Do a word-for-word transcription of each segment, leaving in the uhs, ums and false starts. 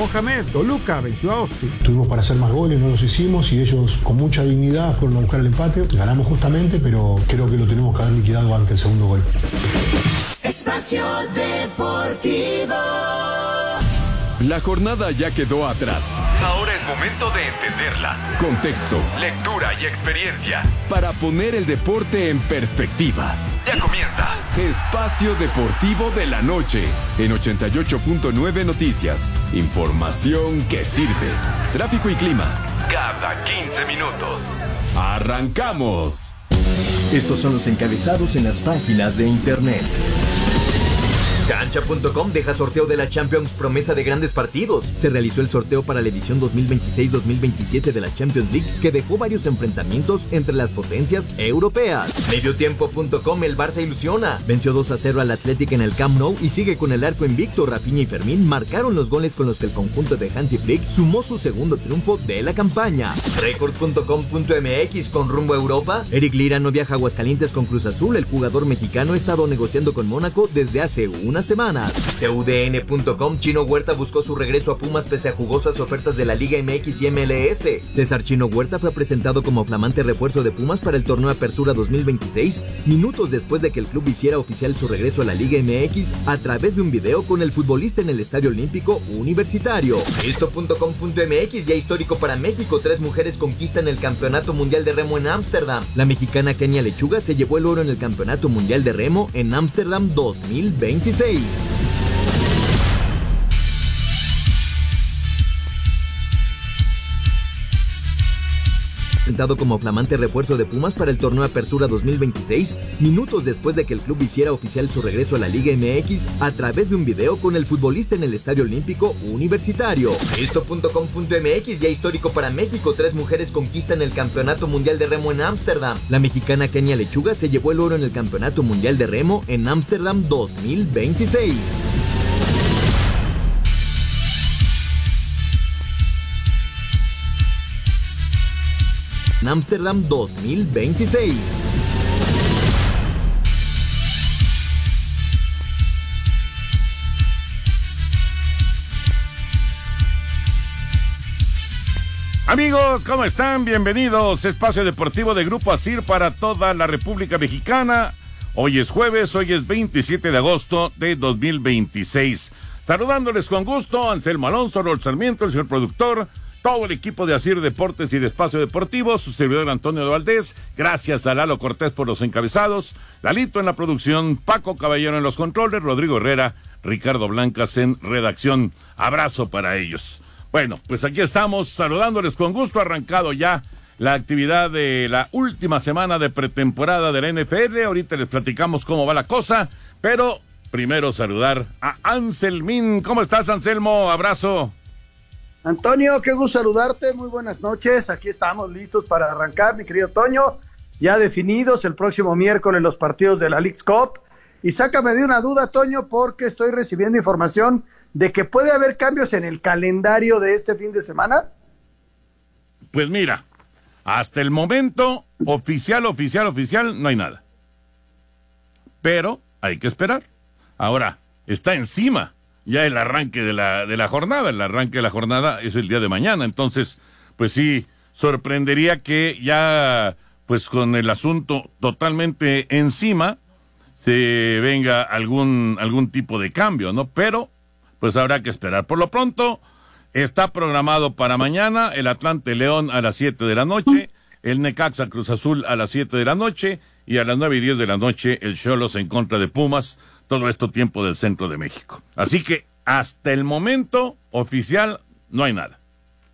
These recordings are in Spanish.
Mohamed, Toluca venció a Austin. Tuvimos para hacer más goles, no los hicimos y ellos con mucha dignidad fueron a buscar el empate. Ganamos justamente, pero creo que lo tenemos que haber liquidado antes del segundo gol. Espacio Deportivo. La jornada ya quedó atrás. Ahora es momento de entenderla. Contexto, lectura y experiencia para poner el deporte en perspectiva. Ya comienza Espacio Deportivo de la Noche en ochenta y ocho punto nueve Noticias. Información que sirve. Tráfico y clima cada quince minutos. ¡Arrancamos! Estos son los encabezados en las páginas de internet. Cancha punto com deja sorteo de la Champions, promesa de grandes partidos. Se realizó el sorteo para la edición dos mil veintiséis dos mil veintisiete de la Champions League, que dejó varios enfrentamientos entre las potencias europeas. Mediotiempo punto com, el Barça ilusiona. Venció dos a cero al Athletic en el Camp Nou y sigue con el arco invicto. Rafinha y Fermín marcaron los goles con los que el conjunto de Hansi Flick sumó su segundo triunfo de la campaña. Record punto com punto m x, con rumbo a Europa. Eric Lira no viaja a Aguascalientes con Cruz Azul. El jugador mexicano ha estado negociando con Mónaco desde hace un unas semanas. T U D N punto com, Chino Huerta buscó su regreso a Pumas pese a jugosas ofertas de la Liga M X y M L S. César Chino Huerta fue presentado como flamante refuerzo de Pumas para el torneo Apertura dos mil veintiséis, minutos después de que el club hiciera oficial su regreso a la Liga M X a través de un video con el futbolista en el Estadio Olímpico Universitario. Esto punto com punto m x, ya histórico para México, tres mujeres conquistan el Campeonato Mundial de Remo en Ámsterdam. La mexicana Kenia Lechuga se llevó el oro en el Campeonato Mundial de Remo en Ámsterdam dos mil veintiséis. Presentado como flamante refuerzo de Pumas para el torneo Apertura dos mil veintiséis, minutos después de que el club hiciera oficial su regreso a la Liga M X a través de un video con el futbolista en el Estadio Olímpico Universitario. Esto punto com punto m x, ya histórico para México, tres mujeres conquistan el Campeonato Mundial de Remo en Ámsterdam. La mexicana Kenia Lechuga se llevó el oro en el Campeonato Mundial de Remo en Ámsterdam dos mil veintiséis. En Ámsterdam dos mil veintiséis. Amigos, ¿cómo están? Bienvenidos. Espacio Deportivo de Grupo ASIR para toda la República Mexicana. Hoy es jueves, hoy es veintisiete de agosto de dos mil veintiséis. Saludándoles con gusto, Anselmo Alonso, Rol Sarmiento, el señor productor, todo el equipo de ASIR Deportes y de Espacio Deportivo, su servidor Antonio de Valdés, gracias a Lalo Cortés por los encabezados, Lalito en la producción, Paco Caballero en los controles, Rodrigo Herrera, Ricardo Blancas en redacción. Abrazo para ellos. Bueno, pues aquí estamos saludándoles con gusto, arrancado ya la actividad de la última semana de pretemporada de la N F L, ahorita les platicamos cómo va la cosa, pero primero saludar a Anselmín. ¿Cómo estás, Anselmo? Abrazo. Antonio, qué gusto saludarte, muy buenas noches, aquí estamos listos para arrancar, mi querido Toño, ya definidos el próximo miércoles los partidos de la Leagues Cup, y sácame de una duda, Toño, porque estoy recibiendo información de que puede haber cambios en el calendario de este fin de semana. Pues mira, hasta el momento, oficial, oficial, oficial, no hay nada, pero hay que esperar. Ahora, está encima ya el arranque de la de la jornada, el arranque de la jornada es el día de mañana, entonces, pues sí, sorprendería que ya, pues con el asunto totalmente encima, se venga algún, algún tipo de cambio, ¿no? Pero, pues habrá que esperar. Por lo pronto, está programado para mañana el Atlante León a las siete de la noche, el Necaxa Cruz Azul a las siete de la noche, y a las nueve y diez de la noche el Xolos en contra de Pumas. Todo esto tiempo del centro de México. Así que hasta el momento oficial no hay nada.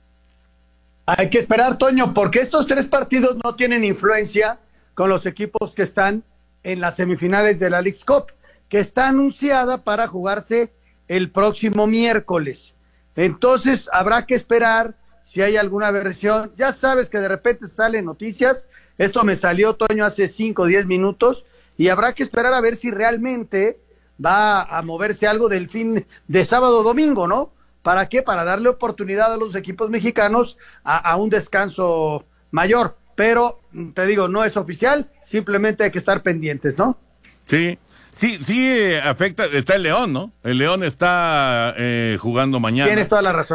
Hay que esperar, Toño, porque estos tres partidos no tienen influencia con los equipos que están en las semifinales de la Leagues Cup, que está anunciada para jugarse el próximo miércoles. Entonces habrá que esperar si hay alguna versión. Ya sabes que de repente salen noticias. Esto me salió, Toño, hace cinco o diez minutos. Y habrá que esperar a ver si realmente va a moverse algo del fin de sábado o domingo, ¿no? ¿Para qué? Para darle oportunidad a los equipos mexicanos a, a un descanso mayor. Pero, te digo, no es oficial, simplemente hay que estar pendientes, ¿no? Sí, sí, sí, eh, afecta, está el León, ¿no? El León está eh, jugando mañana. Tienes toda la razón.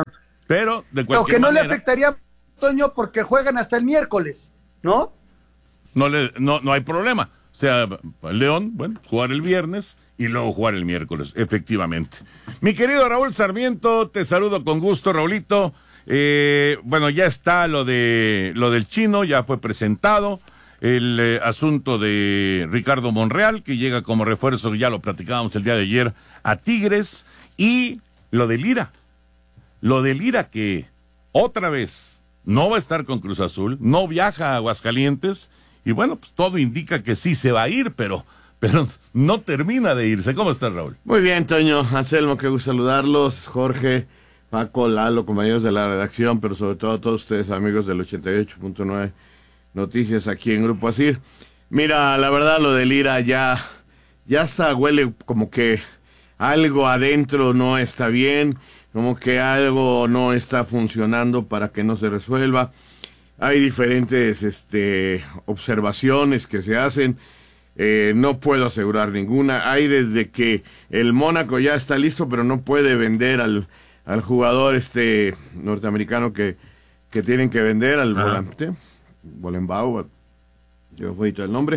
Pero de Lo cualquier que no manera, le afectaría, Toño, porque juegan hasta el miércoles, ¿no? no, le, no, no hay problema. O sea, León, bueno, jugar el viernes y luego jugar el miércoles, efectivamente. Mi querido Raúl Sarmiento, te saludo con gusto, Raulito. Eh, bueno, ya está lo de lo del chino, ya fue presentado. El eh, asunto de Ricardo Monreal, que llega como refuerzo, ya lo platicábamos el día de ayer, a Tigres. Y lo de Lira. Lo de Lira que otra vez no va a estar con Cruz Azul, no viaja a Aguascalientes. Y bueno, pues todo indica que sí se va a ir, pero, pero no termina de irse. ¿Cómo estás, Raúl? Muy bien, Toño. Anselmo, qué gusto saludarlos. Jorge, Paco, Lalo, compañeros de la redacción, pero sobre todo a todos ustedes, amigos del ochenta y ocho punto nueve Noticias aquí en Grupo Asir. Mira, la verdad, lo de Lira ya, ya hasta huele como que algo adentro no está bien, como que algo no está funcionando para que no se resuelva. Hay diferentes este, observaciones que se hacen, eh, no puedo asegurar ninguna. Hay desde que el Mónaco ya está listo, pero no puede vender al, al jugador este norteamericano que, que tienen que vender, al Ajá. volante, Bolenbauer, yo fui todo el nombre.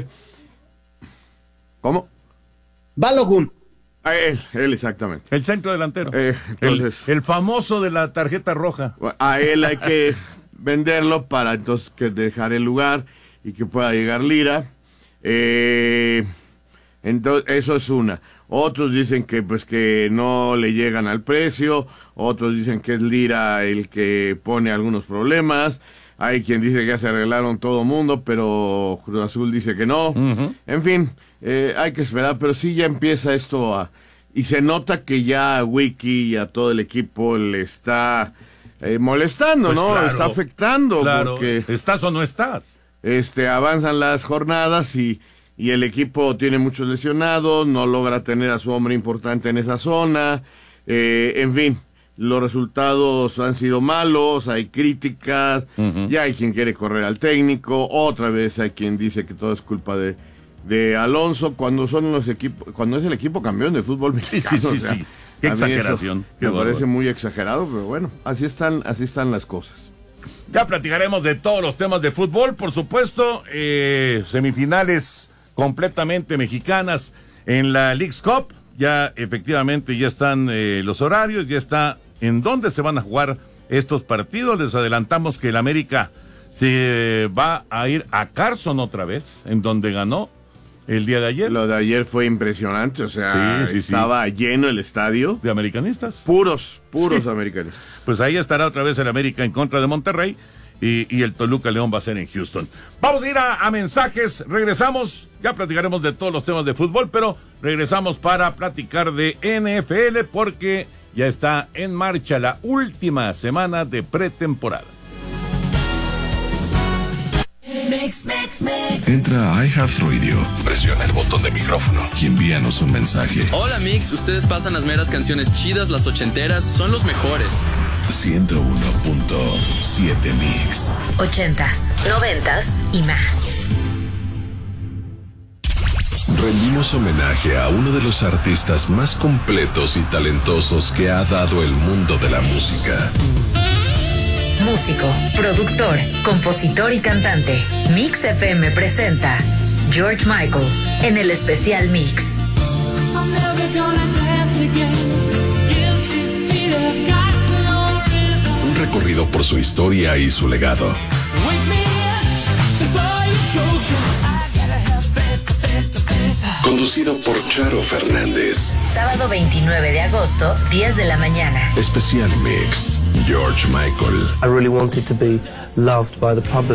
¿Cómo? Balogun. A él, él exactamente. El centro delantero. Eh, entonces, el, el famoso de la tarjeta roja. a él hay que venderlo para entonces que dejar el lugar y que pueda llegar Lira. Eh, entonces, eso es una. Otros dicen que pues que no le llegan al precio, otros dicen que es Lira el que pone algunos problemas. Hay quien dice que ya se arreglaron todo mundo, pero Cruz Azul dice que no. Uh-huh. En fin, eh, hay que esperar, pero sí ya empieza esto a... Y se nota que ya a Wiki y a todo el equipo le está eh, molestando, Pues ¿no? claro, está afectando, Claro, porque ¿estás o no estás? este avanzan las jornadas y, y el equipo tiene muchos lesionados, no logra tener a su hombre importante en esa zona, eh, en fin. Los resultados han sido malos, hay críticas, Uh-huh. ya hay quien quiere correr al técnico, otra vez hay quien dice que todo es culpa de, de Alonso, cuando son los equipos, cuando es el equipo campeón de fútbol mexicano. sí, sí, o sea, sí. Qué a mí eso exageración, qué Me parece bárbaro. muy exagerado, pero bueno, así están, así están las cosas. Ya platicaremos de todos los temas de fútbol, por supuesto, eh, semifinales completamente mexicanas en la Leagues Cup. Ya efectivamente ya están eh, los horarios, ya está en dónde se van a jugar estos partidos. Les adelantamos que el América se va a ir a Carson otra vez, en donde ganó el día de ayer. Lo de ayer fue impresionante, o sea, Sí, sí, sí. estaba lleno el estadio, De americanistas. puros, puros Sí. americanos. Pues ahí estará otra vez el América en contra de Monterrey y, y el Toluca León va a ser en Houston. Vamos a ir a, a mensajes, regresamos, ya platicaremos de todos los temas de fútbol, pero regresamos para platicar de N F L porque ya está en marcha la última semana de pretemporada. Mix, mix, mix. Entra a iHeartRadio, presiona el botón de micrófono y envíanos un mensaje. Hola Mix, ustedes pasan las meras canciones chidas, las ochenteras, son los mejores. ciento uno punto siete Mix. Ochentas, noventas y más. Rendimos homenaje a uno de los artistas más completos y talentosos que ha dado el mundo de la música. Músico, productor, compositor y cantante. Mix F M presenta George Michael en el especial Mix. Un recorrido por su historia y su legado. Conducido por Charo Fernández. Sábado veintinueve de agosto, diez de la mañana. Especial Mix, George Michael. I really wanted to be loved by the public.